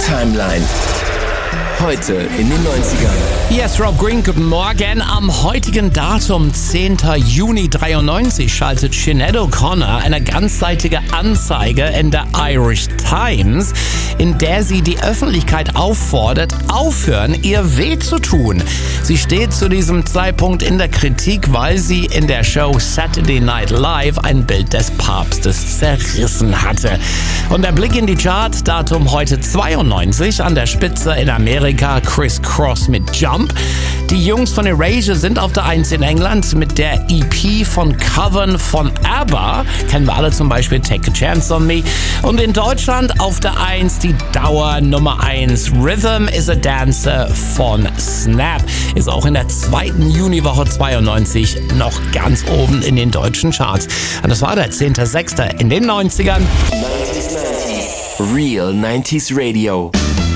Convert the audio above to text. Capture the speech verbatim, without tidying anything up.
Timeline. Heute in den neunzigern. Yes, Rob Green, guten Morgen. Am heutigen Datum, zehnten Juni dreiundneunzig, schaltet Sinead O'Connor eine ganzseitige Anzeige in der Irish Times, in der sie die Öffentlichkeit auffordert, aufhören, ihr weh zu tun. Sie steht zu diesem Zeitpunkt in der Kritik, weil sie in der Show Saturday Night Live ein Bild des Papstes zerrissen hatte. Und der Blick in die Chart, Datum heute zweiundneunzig, an der Spitze in Amerika Chris Cross mit Jump. Die Jungs von Erasure sind auf der eins in England mit der E P von Covern von ABBA. Kennen wir alle, zum Beispiel Take a Chance on Me. Und in Deutschland auf der eins die Dauer Nummer eins Rhythm is a Dancer von Snap. Ist auch in der zweiten Juniwoche zweiundneunzig noch ganz oben in den deutschen Charts. Und das war der zehnten sechsten in den neunzigern. neunzig neunzig Real neunziger Radio.